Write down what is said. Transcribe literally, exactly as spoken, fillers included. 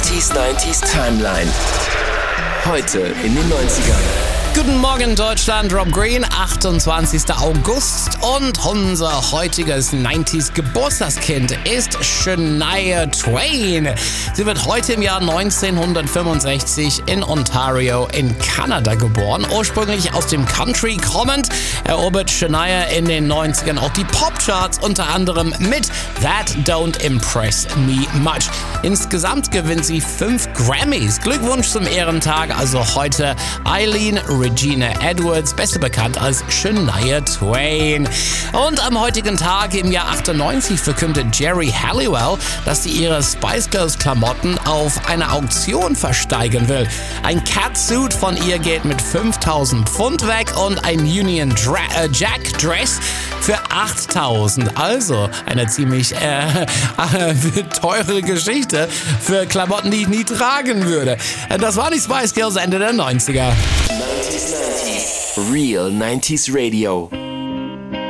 neunzig neunzig Timeline. Heute in den neunzigern. Guten Morgen Deutschland, Rob Green, achtundzwanzigster August und unser heutiges neunziger Geburtstagskind ist Shania Twain. Sie wird heute im Jahr neunzehnhundertfünfundsechzig in Ontario in Kanada geboren. Ursprünglich aus dem Country kommend, erobert Shania in den neunzigern auch die Popcharts, unter anderem mit That Don't Impress Me Much. Insgesamt gewinnt sie fünf Grammys. Glückwunsch zum Ehrentag, also heute Eileen Regina Edwards, besser bekannt als Shania Twain. Und am heutigen Tag im Jahr achtundneunzig verkündet Jerry Halliwell, dass sie ihre Spice Girls Klamotten auf einer Auktion versteigern will. Ein Catsuit von ihr geht mit fünftausend Pfund weg und ein Union Dra- äh, Jack Dress für achttausend. Also eine ziemlich äh, äh, teure Geschichte für Klamotten, die ich nie tragen würde. Das waren die Spice Girls Ende der neunziger. neunzig neunzig Real neunzig Radio.